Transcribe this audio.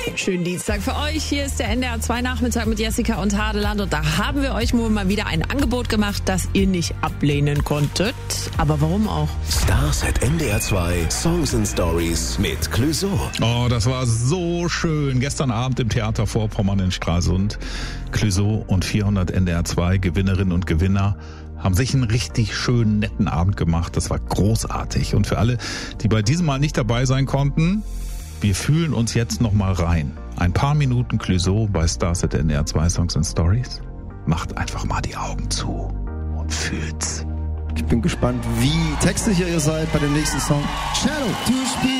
Schönen Dienstag für euch. Hier ist der NDR 2 Nachmittag mit Jessica und Hadeland. Und da haben wir euch wohl mal wieder ein Angebot gemacht, das ihr nicht ablehnen konntet. Aber warum auch? Stars at NDR 2 Songs and Stories mit Clouseau. Oh, das war so schön. Gestern Abend im Theater Vorpommern in Stralsund. Clouseau und 400 NDR 2 Gewinnerinnen und Gewinner haben sich einen richtig schönen, netten Abend gemacht. Das war großartig. Und für alle, die bei diesem Mal nicht dabei sein konnten, wir fühlen uns jetzt noch mal rein. Ein paar Minuten Clouseau bei Stars at NDR 2 Songs and Stories. Macht einfach mal die Augen zu und fühlt's. Ich bin gespannt, wie textsicher ihr seid bei dem nächsten Song. Shadow to Speed.